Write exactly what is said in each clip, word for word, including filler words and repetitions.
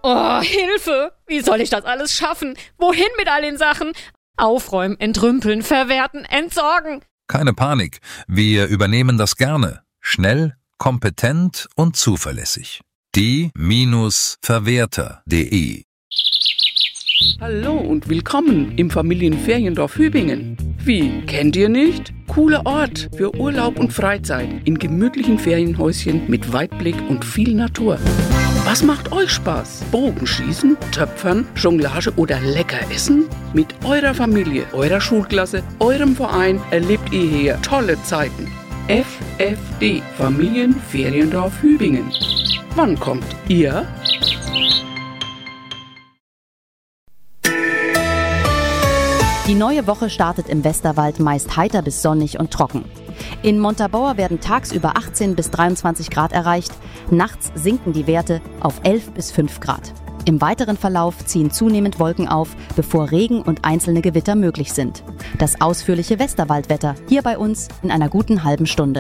Oh, Hilfe! Wie soll ich das alles schaffen? Wohin mit all den Sachen? Aufräumen, entrümpeln, verwerten, entsorgen. Keine Panik, wir übernehmen das gerne. Schnell, kompetent und zuverlässig. die-verwerter punkt de Hallo und willkommen im Familienferiendorf Hübingen. Wie, kennt ihr nicht? Cooler Ort für Urlaub und Freizeit in gemütlichen Ferienhäuschen mit Weitblick und viel Natur. Was macht euch Spaß? Bogenschießen, Töpfern, Jonglage oder lecker essen? Mit eurer Familie, eurer Schulklasse, eurem Verein erlebt ihr hier tolle Zeiten. F F D, Familienferiendorf Hübingen. Wann kommt ihr? Die neue Woche startet im Westerwald meist heiter bis sonnig und trocken. In Montabaur werden tagsüber achtzehn bis dreiundzwanzig Grad erreicht, nachts sinken die Werte auf elf bis fünf Grad. Im weiteren Verlauf ziehen zunehmend Wolken auf, bevor Regen und einzelne Gewitter möglich sind. Das ausführliche Westerwaldwetter hier bei uns in einer guten halben Stunde.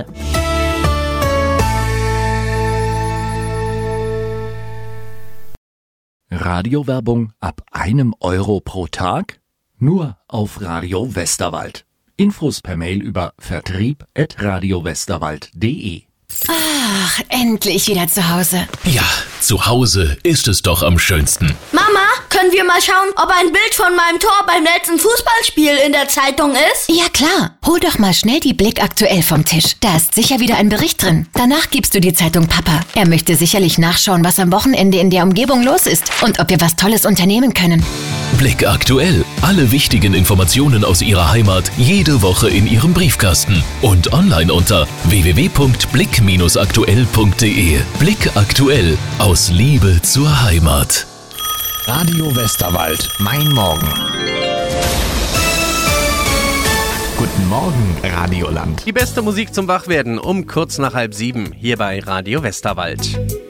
Radiowerbung ab einem Euro pro Tag? Nur auf Radio Westerwald. Infos per Mail über vertrieb at radiowesterwald punkt de. Ach, endlich wieder zu Hause. Ja, zu Hause ist es doch am schönsten. Mama, können wir mal schauen, ob ein Bild von meinem Tor beim letzten Fußballspiel in der Zeitung ist? Ja klar, hol doch mal schnell die Blick aktuell vom Tisch. Da ist sicher wieder ein Bericht drin. Danach gibst du die Zeitung Papa. Er möchte sicherlich nachschauen, was am Wochenende in der Umgebung los ist und ob wir was Tolles unternehmen können. Blick aktuell. Alle wichtigen Informationen aus Ihrer Heimat jede Woche in Ihrem Briefkasten und online unter w w w punkt blick dash aktuell punkt de. Blick aktuell. Aus Liebe zur Heimat. Radio Westerwald. Mein Morgen. Guten Morgen, Radioland. Die beste Musik zum Wachwerden um kurz nach halb sieben hier bei Radio Westerwald.